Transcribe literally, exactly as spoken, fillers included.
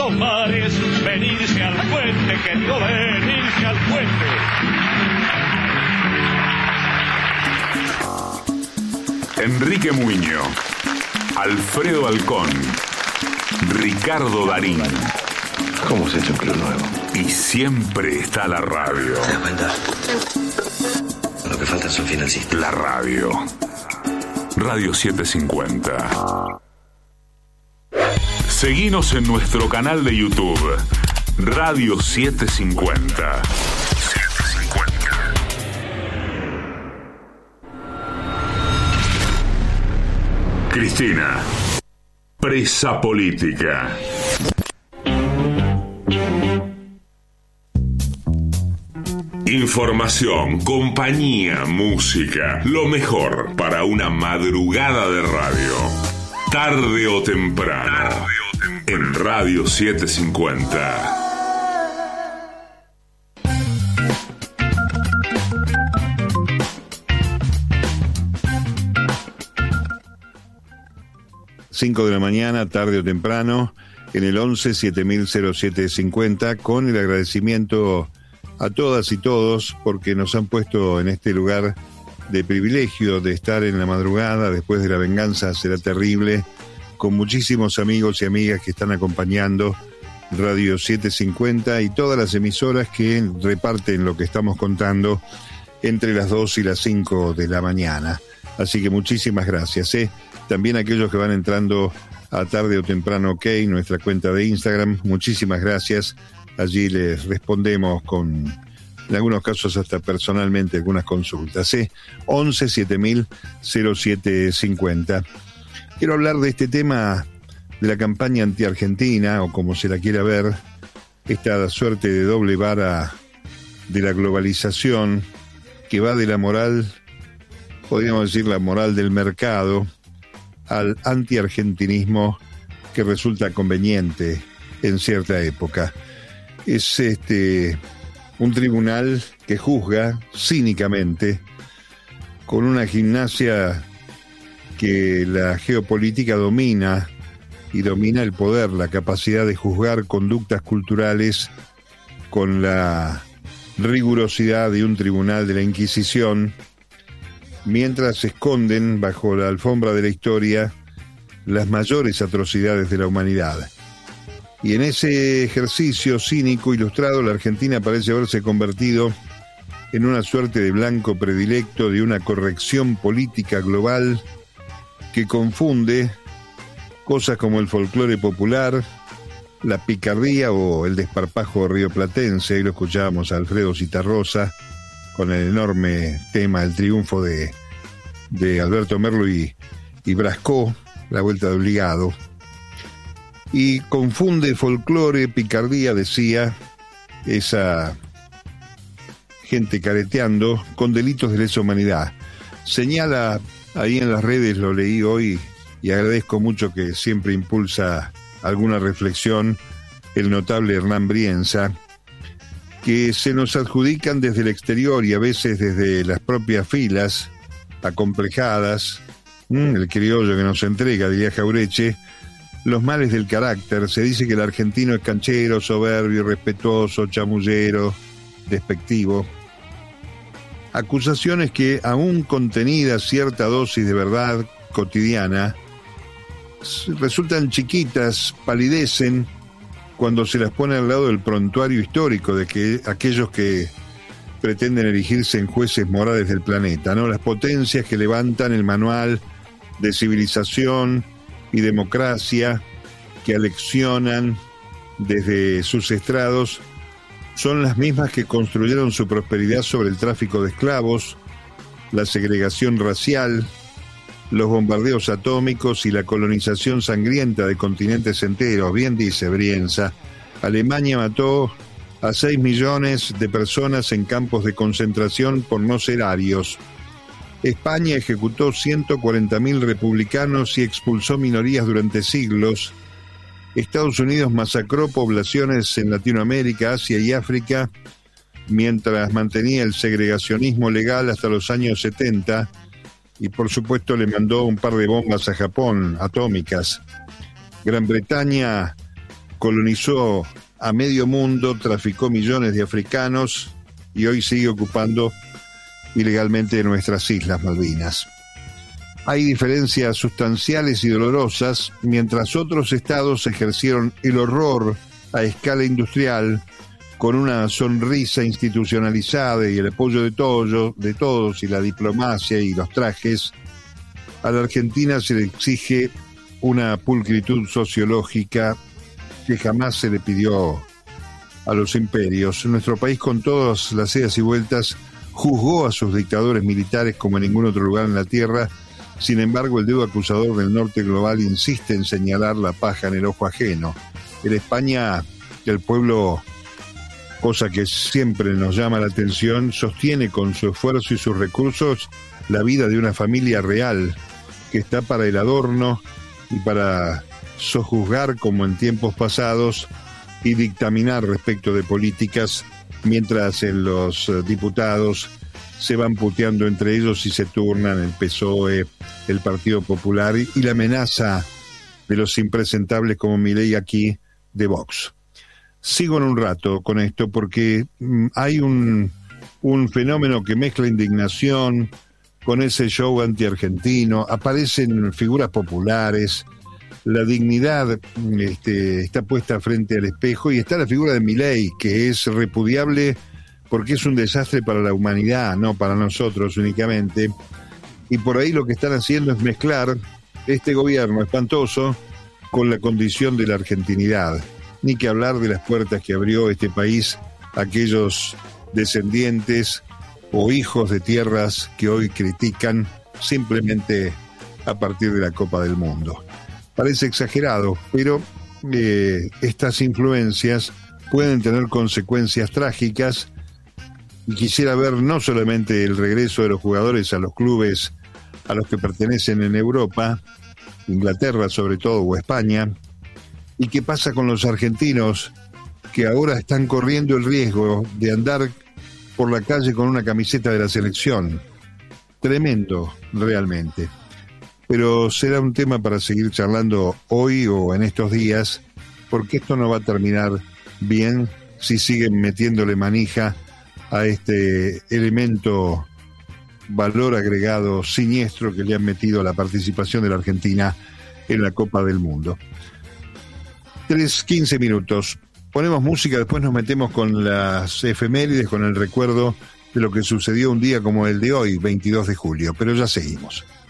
Mares, venirse al puente, querido, venirse al puente. Enrique Muñoz, Alfredo Alcón, Ricardo Darín. ¿Cómo se ha hecho un club nuevo? Y siempre está la radio. ¿Te das cuenta? Lo que falta son financistas. La radio. Radio setecientos cincuenta. Seguinos en nuestro canal de YouTube, Radio setecientos cincuenta. setecientos cincuenta. Cristina, presa política. Información, compañía, música, lo mejor para una madrugada de radio. Tarde o temprano. Tarde o temprano. En Radio setecientos cincuenta. cinco de la mañana, tarde o temprano, en el once siete mil cero siete cincuenta, con el agradecimiento a todas y todos porque nos han puesto en este lugar de privilegio de estar en la madrugada. Después de la venganza será terrible, con muchísimos amigos y amigas que están acompañando Radio setecientos cincuenta y todas las emisoras que reparten lo que estamos contando entre las dos y las cinco de la mañana. Así que muchísimas gracias, ¿eh? También aquellos que van entrando a Tarde o Temprano OK, nuestra cuenta de Instagram, muchísimas gracias. Allí les respondemos con, en algunos casos hasta personalmente, algunas consultas, ¿eh? once siete mil cero siete cincuenta. Quiero hablar de este tema de la campaña anti-argentina, o como se la quiera ver, esta suerte de doble vara de la globalización que va de la moral, podríamos decir la moral del mercado, al anti-argentinismo que resulta conveniente en cierta época. Es este un tribunal que juzga cínicamente, con una gimnasia que la geopolítica domina, y domina el poder, la capacidad de juzgar conductas culturales con la rigurosidad de un tribunal de la Inquisición, mientras se esconden bajo la alfombra de la historia las mayores atrocidades de la humanidad. Y en ese ejercicio cínico ilustrado, la Argentina parece haberse convertido en una suerte de blanco predilecto de una corrección política global que confunde cosas como el folclore popular, la picardía o el desparpajo rioplatense. Ahí lo escuchábamos a Alfredo Citarrosa con el enorme tema, el triunfo de, de Alberto Merlo y, y Brascó, la vuelta de obligado. Y confunde folclore, picardía, decía, esa gente careteando, con delitos de lesa humanidad. Señala ahí en las redes, lo leí hoy, y agradezco mucho que siempre impulsa alguna reflexión, el notable Hernán Brienza, que se nos adjudican desde el exterior y a veces desde las propias filas, acomplejadas, mmm, el criollo que nos entrega, diría Jaureche, los males del carácter. Se dice que el argentino es canchero, soberbio, irrespetuoso, chamullero, despectivo. Acusaciones que, aún contenida cierta dosis de verdad cotidiana, resultan chiquitas, palidecen cuando se las pone al lado del prontuario histórico de que aquellos que pretenden erigirse en jueces morales del planeta, ¿no? Las potencias que levantan el manual de civilización y democracia, que aleccionan desde sus estrados, son las mismas que construyeron su prosperidad sobre el tráfico de esclavos, la segregación racial, los bombardeos atómicos y la colonización sangrienta de continentes enteros. Bien dice Brienza, Alemania mató a seis millones de personas en campos de concentración por no ser arios. España ejecutó ciento cuarenta mil republicanos y expulsó minorías durante siglos. Estados Unidos masacró poblaciones en Latinoamérica, Asia y África, mientras mantenía el segregacionismo legal hasta los años setenta, y por supuesto le mandó un par de bombas a Japón, atómicas. Gran Bretaña colonizó a medio mundo, traficó millones de africanos y hoy sigue ocupando ilegalmente nuestras Islas Malvinas. Hay diferencias sustanciales y dolorosas, mientras otros estados ejercieron el horror a escala industrial con una sonrisa institucionalizada y el apoyo de todos, de todos y la diplomacia y los trajes. A la Argentina se le exige una pulcritud sociológica que jamás se le pidió a los imperios. Nuestro país, con todas las idas y vueltas, juzgó a sus dictadores militares como en ningún otro lugar en la tierra. Sin embargo, el dedo acusador del norte global insiste en señalar la paja en el ojo ajeno. En España, el pueblo, cosa que siempre nos llama la atención, sostiene con su esfuerzo y sus recursos la vida de una familia real que está para el adorno y para sojuzgar como en tiempos pasados y dictaminar respecto de políticas, mientras en los uh, diputados se van puteando entre ellos y se turnan el P S O E, el Partido Popular y, y la amenaza de los impresentables como Milei aquí de Vox. Sigo en un rato con esto porque mm, hay un, un fenómeno que mezcla indignación con ese show anti-argentino, aparecen figuras populares, la dignidad este, está puesta frente al espejo y está la figura de Milei, que es repudiable porque es un desastre para la humanidad, no para nosotros únicamente, y por ahí lo que están haciendo es mezclar este gobierno espantoso con la condición de la argentinidad, ni que hablar de las puertas que abrió este país a aquellos descendientes o hijos de tierras que hoy critican simplemente a partir de la Copa del Mundo. Parece exagerado, pero eh, estas influencias pueden tener consecuencias trágicas. Y quisiera ver no solamente el regreso de los jugadores a los clubes a los que pertenecen en Europa, Inglaterra sobre todo, o España, y qué pasa con los argentinos que ahora están corriendo el riesgo de andar por la calle con una camiseta de la selección. Tremendo, realmente. Pero será un tema para seguir charlando hoy o en estos días, porque esto no va a terminar bien si siguen metiéndole manija a este elemento valor agregado siniestro que le han metido a la participación de la Argentina en la Copa del Mundo. Tres, quince minutos. Ponemos música, después nos metemos con las efemérides, con el recuerdo de lo que sucedió un día como el de hoy, veintidós de julio, pero ya seguimos.